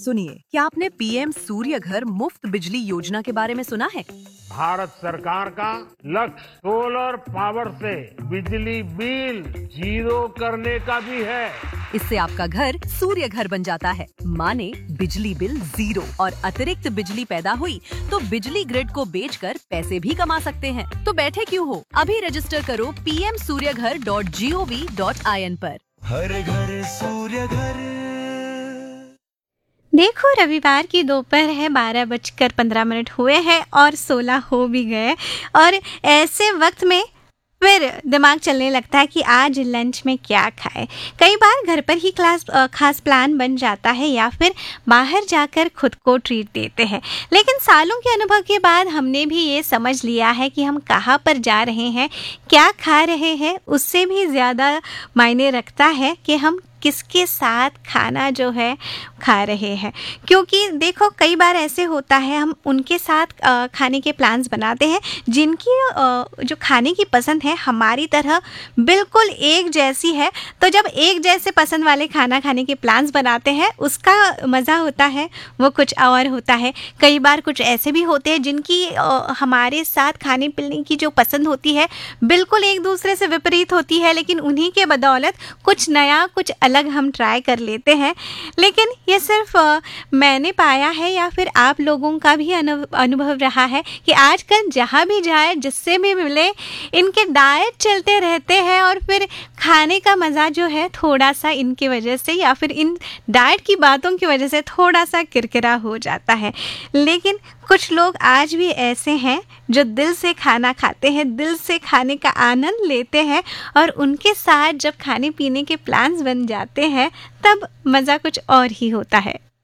सुनिए, क्या आपने पीएम सूर्य घर मुफ्त बिजली योजना के बारे में सुना है? भारत सरकार का लक्ष्य सोलर पावर से बिजली बिल जीरो करने का भी है। इससे आपका घर सूर्य घर बन जाता है, माने बिजली बिल जीरो, और अतिरिक्त बिजली पैदा हुई तो बिजली ग्रिड को बेचकर पैसे भी कमा सकते हैं। तो बैठे क्यों हो, अभी रजिस्टर करो pmsuryaghar.gov.in पर। हर घर सूर्य घर। देखो, रविवार की दोपहर है, 12:15 हुए हैं और 16 हो भी गए। और ऐसे वक्त में फिर दिमाग चलने लगता है कि आज लंच में क्या खाएं। कई बार घर पर ही खास प्लान बन जाता है या फिर बाहर जाकर खुद को ट्रीट देते हैं। लेकिन सालों के अनुभव के बाद हमने भी ये समझ लिया है कि हम कहाँ पर जा रहे हैं, क्या खा रहे हैं, उससे भी ज़्यादा मायने रखता है कि हम किसके साथ खाना जो है खा रहे हैं। क्योंकि देखो, कई बार ऐसे होता है हम उनके साथ खाने के प्लान्स बनाते हैं जिनकी जो खाने की पसंद है हमारी तरह बिल्कुल एक जैसी है। तो जब एक जैसे पसंद वाले खाना खाने के प्लान्स बनाते हैं, उसका मज़ा होता है वो कुछ और होता है। कई बार कुछ ऐसे भी होते हैं जिनकी हमारे साथ खाने पीने की जो पसंद होती है बिल्कुल एक दूसरे से विपरीत होती है, लेकिन उन्हीं के बदौलत कुछ नया, कुछ अलग हम ट्राई कर लेते हैं। लेकिन ये सिर्फ मैंने पाया है या फिर आप लोगों का भी अनुभव रहा है कि आजकल जहाँ भी जाए, जिससे भी मिले, इनके डाइट चलते रहते हैं और फिर खाने का मज़ा जो है थोड़ा सा इनकी वजह से या फिर इन डाइट की बातों की वजह से थोड़ा सा किरकिरा हो जाता है। लेकिन कुछ लोग आज भी ऐसे हैं जो दिल से खाना खाते हैं, दिल से खाने का आनंद लेते हैं, और उनके साथ जब खाने पीने के प्लान्स बन जाते हैं तब मज़ा कुछ और ही होता है।